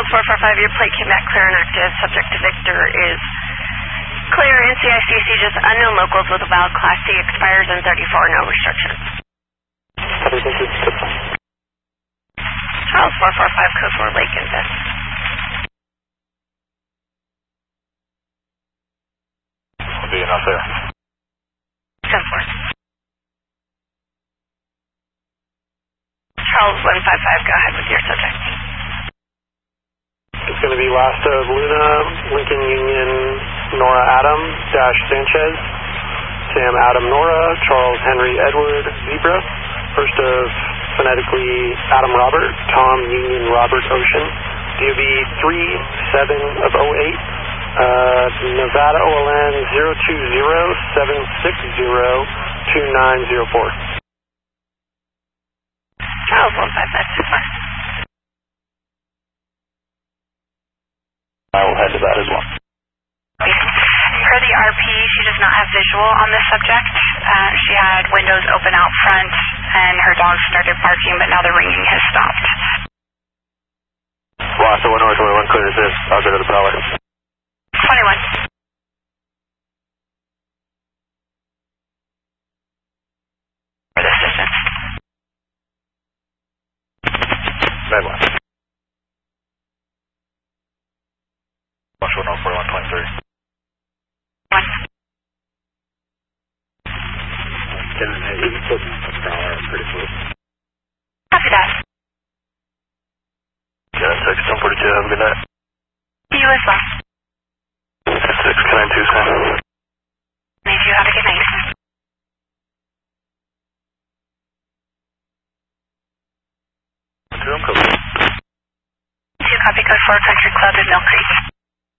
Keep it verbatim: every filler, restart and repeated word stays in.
four four five, your plate came back clear and active. Subject to Victor is clear. N C I C C, just unknown locals with a valid Class C, expires in thirty-four, no restrictions. Charles four four five, code four, Lake Invest. Will be enough there. ten four. Charles one five five, go ahead with your subject. It's going to be last of Luna, Lincoln Union, Nora Adam, Dash Sanchez, Sam Adam Nora, Charles Henry Edward Zebra, first of phonetically Adam Robert, Tom Union Robert Ocean, D O B three seven of oh eight, uh, Nevada O L N zero two zero seven six zero two nine zero four. Charles one five five two five. I will head to that as well. Per the R P, she does not have visual on this subject. Uh, she had windows open out front, and her dog started barking, but now the ringing has stopped. Lost one north, one clear assist. I'll go to the prowler. twenty-one. For the assistance. Red one. Watch one oh four one twenty-three. One. Pretty close. Copy that. Yeah, six, ten forty-two, have a good night. You as well. six, can I Tucson? Maybe you have a good night. Two, I'm copy. Two, copy code four, Country Club in Mill Creek.